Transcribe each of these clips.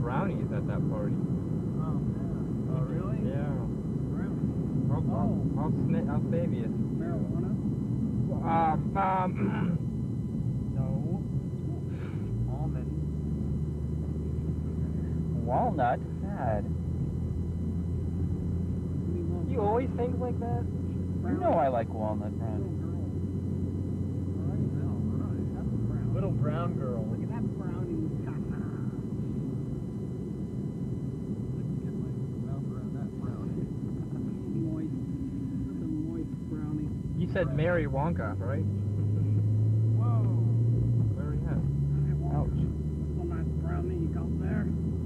brownies at that party. Oh, yeah. Oh, really? Yeah. Brownies. I'll save you. Marijuana? No. Almond. Walnut? God. You always think like that? You know I like walnut brownie. Little brown girl. Look at that brownie. Get my mouth around that brownie. Moist. That's a moist brownie. You said Mary Wonka, right? Whoa. Where are you at? Ouch. That's a nice brownie you got there.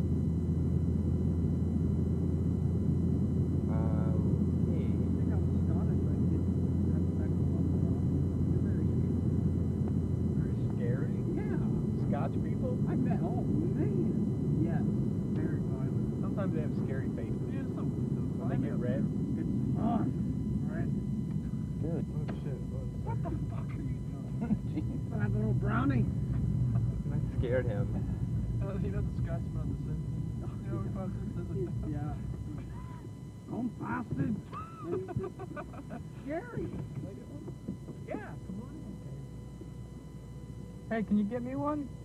Okay. I think I'm Scottish. I did have sex with them. They're very scary. Yeah. Scotch people? I bet. Oh, man. Yes. Very violent. Sometimes they have scary faces. Yeah, some when they get red. It's fun. Right? Dude. Oh shit. What the fuck are you doing? Jeez. That little brownie. I scared him. You know the Scotsman on The Simpsons? You know what Simpsons? Yeah. Don't pass it. Scary. Yeah, come on in. Hey, can you get me one?